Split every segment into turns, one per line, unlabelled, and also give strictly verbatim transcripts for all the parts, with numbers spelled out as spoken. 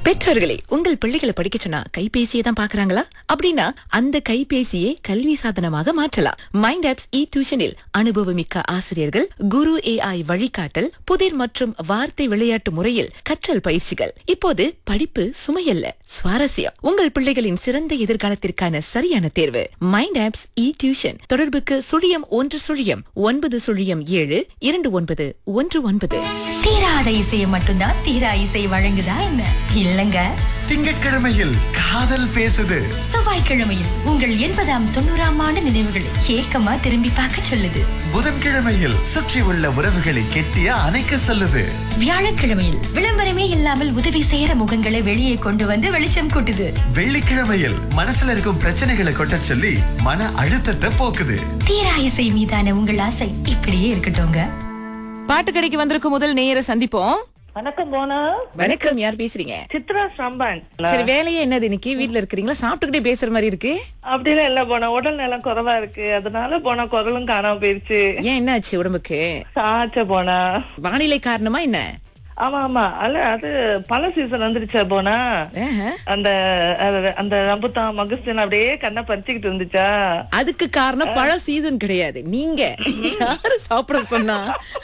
பெற்றோர்களே, உங்கள் பிள்ளைகளை படிக்க சொன்னா கைபேசியை தான் பாக்குறாங்களா? அப்படின்னா அந்த கைபேசியை கல்வி சாதனமாக மாற்றலாம். மைண்ட் ஆப்ஸ் இ டியூஷனில் அனுபவமிக்க ஆசிரியர்கள், குரு ஏஐ வழிகாட்டல், புதிர் மற்றும் வார்த்தை விளையாட்டு முறையில் கற்றல் பயிற்சிகள். இப்போது படிப்பு சுமையல்ல, சுவாரஸ்யம். உங்கள் பிள்ளைகளின் சிறந்த எதிர்காலத்திற்கான சரியான தேர்வு மைண்ட் ஆப்ஸ் இ டியூஷன். தொடர்புக்கு சுழியம் ஒன்று சுழியம் ஒன்பது சுழியம் ஏழு இரண்டு ஒன்பது ஒன்று ஒன்பது.
தீராத இசையை மட்டும்தான் தீரா இசை வழங்குதா என்ன? இல்லங்க.
திங்கட்கிழமையில் காதல் பேசுது.
செவ்வாய்க்கிழமையில் உங்கள் எண்பதாம் தொண்ணூறாம் ஆண்டு நினைவுகளை ஏக்கமா திரும்பி பார்க்க சொல்லுது.
புதன்கிழமையில் சுற்றி உள்ள உறவுகளை கெட்டிய அணைக்க சொல்லுது.
வியாழக்கிழமையில் விளம்பரமே இல்லாமல் உதவி செய்யற முகங்களை வெளியே கொண்டு வந்து வெளிச்சம் கூட்டுது.
வெள்ளிக்கிழமையில் மனசுல இருக்கும் பிரச்சனைகளை கொட்ட சொல்லி மன அழுத்தத்தை போக்குது.
தீரா இசை மீதான உங்கள் ஆசை இப்படியே இருக்கட்டும்ங்க.
பாட்டு கடைக்கு வந்திருக்கும் முதல் நேயரை சந்திப்போம்.
வணக்கம் போனா.
வணக்கம், யார் பேசுறீங்க?
சித்ரா சம்பான்.
சரி, வேலையே என்னது இன்னைக்கு? வீட்ல இருக்கிறீங்களா? சாப்பிட்டுக்கிட்டே பேசுற மாதிரி இருக்கு.
அப்படிலாம் இல்ல போனா, உடல் நலம் குறைவா இருக்கு, அதனால போனா குரலும் காணாம போயிருச்சு.
ஏன், என்ன ஆச்சு உடம்புக்கு?
சாச்ச போனா.
வானிலை காரணமா என்ன?
ஆமா ஆமா, அல்ல அது பல சீசன் வந்துருச்சா போனா.
ஆஹா.
அந்த அது- அந்த ரம்புத்தான் மகுஸ்தான் அப்படியே கண்ணை பறிச்சுக்கிட்டு இருந்துச்சா.
அதுக்கு காரணம் பழ சீசன் கிடையாது, நீங்க. யாரு சாப்பிட சொன்னா?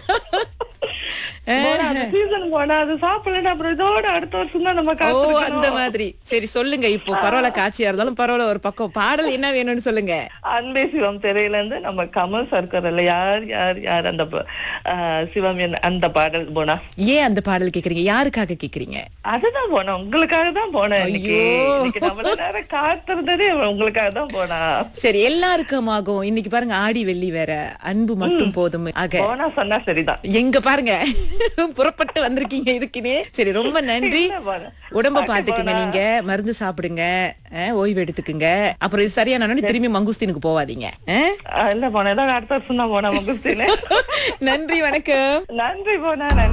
போனா, அந்த சீசன் போனா அது சாப்பிடல, அப்புறம் இதோட அடுத்த வருஷம் தான் நம்ம
ஓ,
காத்திருக்கணும்.
அந்த மாதிரி. சரி சொல்லுங்க, இப்போ பரவாயில்ல, காட்சியா இருந்தாலும் பரவாயில்ல, ஒரு பக்கம் பாடல் என்ன வேணும்னு சொல்லுங்க.
அன்பே சிவம் திரையில இருந்து நம்ம கமல் சர்க்கர்ல யார் யார் யார் அந்த ப- ஆ, சிவம் என்ன- அந்த பாடல் போனா.
ஏன் அந்த பாடல் கேக்குறீங்க? யாருக்காக கேக்குறீங்க?
அதுதான் போனேன், உங்களுக்காக தான் போனேன் இன்னைக்கு.
ஐயோ.
இன்னைக்கு நம்மள நேரம் காத்திருந்ததே உங்களுக்காக தான் போனா.
சரி, எல்லாருக்கும் ஆகும். இன்னைக்கு பாருங்க, ஆடி வெள்ளி வேற, அன்பு மட்டும் போதும் ஆக.
போனா சொன்னா சரிதான்.
எங்க பாருங்க, புறப்பட்டு வந்திருக்கீங்க இதுக்குன்னே. சரி, ரொம்ப நன்றி.
இல்ல போனா.
உடம்ப
பாக்க
பாத்துக்குங்க,
போனா.
நீங்க மருந்து சாப்பிடுங்க, அஹ், ஓய்வு எடுத்துக்குங்க. அப்புறம் இது சரியான திரும்பி மங்குஸ்தீனுக்கு போவாதீங்க. அஹ்?
ஆ, இல்ல போனா, ஏதாவது அடுத்த வருஷம் தான் போனா மகுஸ்தீன்.
நன்றி, வணக்கம்.
நன்றி போனா. நன்றி.